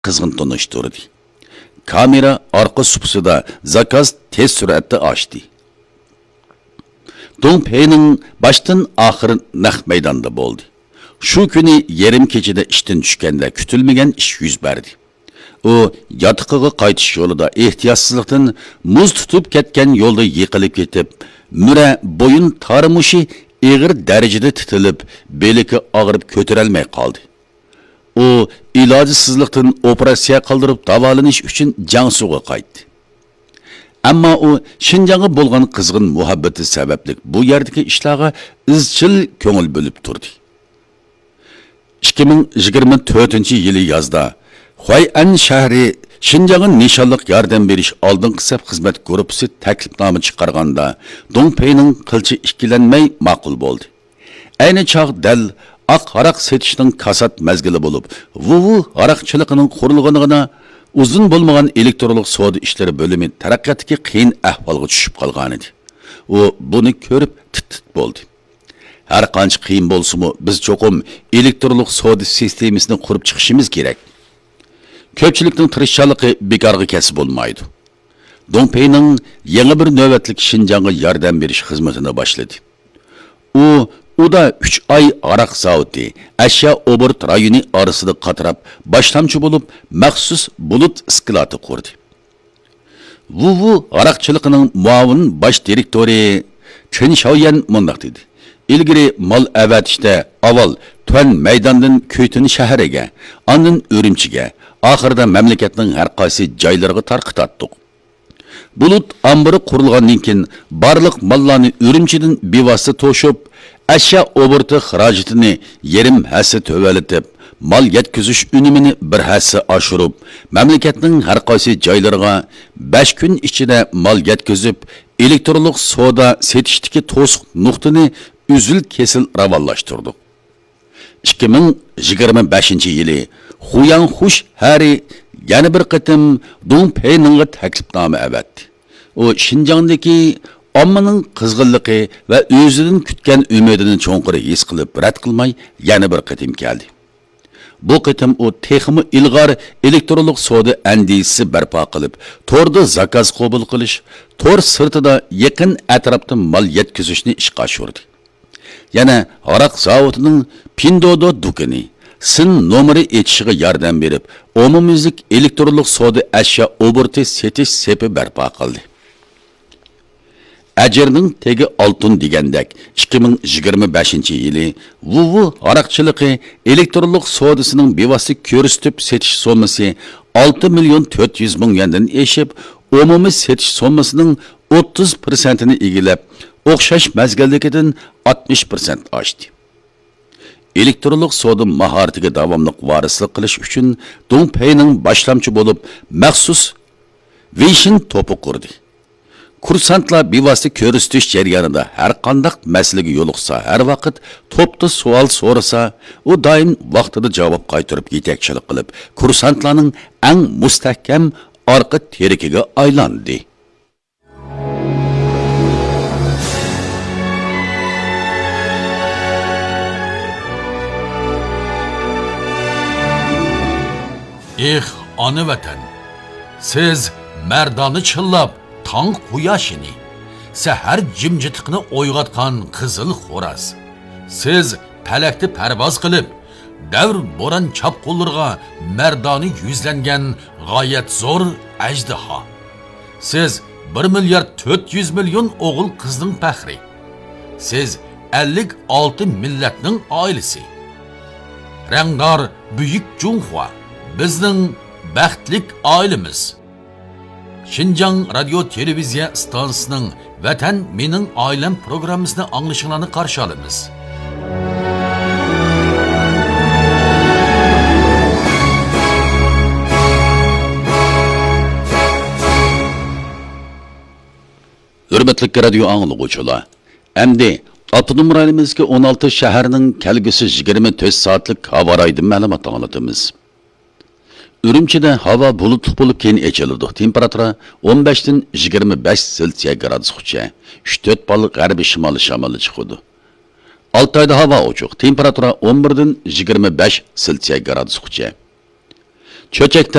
qizg'in tunishtirdi. Kamera orqa supusida zakaz tez suratda ochdi. Dong Peining başdan oxiri naq maydonda bo'ldi. Shu kuni yarim kechada ishdan tushganda kutilmagan ish yuz berdi. U yotiqiga qaytish yo'lida ehtiyotsizlikdan muz tutib ketgan yo'lda yiqilib ketib, mura bo'yin tarmushi og'ir darajada titilib, beliki og'rib ko'tarolmay qoldi. U ilojsizlikdan operatsiya qildirib davolanish uchun Jiangsuga qaytdi. Ammo u Xinjiangga bo'lgan qizg'in muhabbati sababli bu yerdagi ishlarga izchil ko'ngil bo'lib turdi. 2024-yili yozda Huay'an shahri Xinjiangga nishonliq yordam berish oldingi saf xizmat guruhi taklifnoma chiqarganda Dong Peining qilchi ikkilanmay ma'qul bo'ldi. Ayni chaq dal oq aroq setishning kasat mazgili bo'lib, Wuwu aroqchiligining qurilganligina uzun bo'lmagan elektronlik savdo ishlari bo'limi taraqqiyotga qiyin ahvolga tushib qolgan edi. U buni ko'rib tit bo'ldi. Har qancha qiyin bo'lsa-mu, biz cho'qim elektronlik savdo sistemasini qurib chiqishimiz kerak. Ko'pchilikning tirishchiligi bekorga kasb bo'lmaydi. Dong Peining yangi bir navbatlik Xinjiangga yordam berish xizmatini boshladi. U da 3 ay aroq zavodi, ashyo obort rayoni orasida qatirab, boshlamchi bo'lib, maxsus bulut iskloti qurdi. Wuwu aroqchiligining muavin bosh direktori Chen Xiaoyan mundaq dedi. İlgiri mal avatishda avval Tuan maydondan Kuytin shahriga, ondan Urumchiga, oxirida mamlakatning har qaysi joylariga tarqatdik. Bulut ambiri qurilgandan keyin barliq mallarni Urumchidan bevosita to'shib, ashyo oborti xarajatini yarim hassa to'valatib, mal yetkazish unumini bir hassa oshirib, mamlakatning har qaysi joylariga 5 kun ichida mal yetkazib, elektronlik savdo setishdagi to'siq nuqtani üzül kesil ravallaştırdık. 2025-yili Huyanhush Hari yana bir qitim Dong Peiningga taklifnoma avatdi. U Xinjiangdagi ommaning qizg'inligi va o'zidan kutgan umidini cho'nqir his qilib rad qilmay yana bir qitim keldi. Bu qitim u texmi ilg'or elektronlik savdo andisi barpo qilib, torda zakaz qabul qilish, tor sirtida yaqin atrofda mal yetkazishni ishga oshirdi. Yana aroq zavodining Pindodo dukani sin nomeri etishiga yordam berib, umumiylik elektronlik savdo ashyo oborti setish sepi barpo qildi. Ajirning tegi oltin degandek 2025-yili Wuwu aroqchiligi elektronlik savdosining bevosita ko'rsatib setish sommasi 6 million 400 ming yuandan eshib, umumiy setish sommasining 30%ni egallab, o'xshash mazgildagidan 60% oshdi. Elektronlik savdo mahoratiga davomli varislik qilish uchun Dong Peining boshlamchi bo'lib, maxsus Vision to'pi qurdi. Kursantlar bevosita ko'rsatish jarayonida har qanday masalaga yo'liqsa, har vaqt to'pda savol so'rasa, u doim vaqtida javob qaytarib yetakchilik qilib, kursantlarning eng mustahkam orqa terikiga aylandi. Ana vatan, siz mardoni chillab tong quyoshini, sahar jimjitlikni o'yg'atgan qizil xo'raz. Siz palakda parvoz qilib, davr bo'ron chapqullarga mardoni yuzlangan g'oyat zo'r ajdaho. Siz 1 milliard 400 million o'g'il qizning faxri. Siz 56 millatning oilasi. Rangdor buyuk Junhua bizning baxtlik oilamiz. Xinjiang radio televiziya stansiyasining Vatan mening oilam programmasini anglashinglarni qarshi olamiz. Hurmatli radio anglag'uvchilar, endi Avtonom rayonimizga 16 shaharning kelgusi 24 soatlik havo raydi ma'lumot anglatamiz. Urumchida havo bulutli bo'lib keyin ochiladi. Temperatura 15 dan 25 Selsiya gradusgacha. 3-4 ball g'arbiy shimoliy shamoli chiqadi. Altayda havo ochiq. Temperatura 11 dan 25 Selsiya gradusgacha. cho'chakda